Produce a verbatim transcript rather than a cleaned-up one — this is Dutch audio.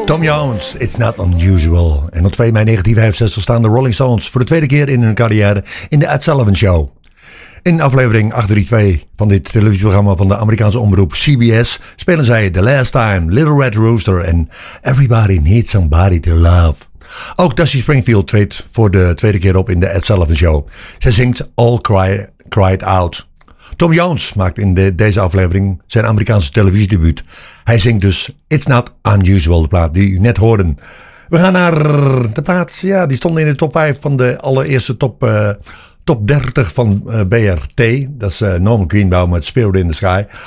Tom Jones, It's Not Unusual. En op twee mei negentien vijfenzestig staan de Rolling Stones voor de tweede keer in hun carrière in de Ed Sullivan Show. In aflevering achthonderdtweeëndertig van dit televisieprogramma van de Amerikaanse omroep C B S spelen zij The Last Time, Little Red Rooster en Everybody Needs Somebody to Love. Ook Dusty Springfield treedt voor de tweede keer op in de Ed Sullivan Show. Zij zingt All Cry, Cried Out. Tom Jones maakt in de, deze aflevering zijn Amerikaanse televisiedebuut. Hij zingt dus It's Not Unusual, de plaat die u net hoorden. We gaan naar de plaat, ja, die stond in de top vijf van de allereerste top, uh, top dertig van uh, B R T. Dat is uh, Norman Greenbaum met Spirit in the Sky.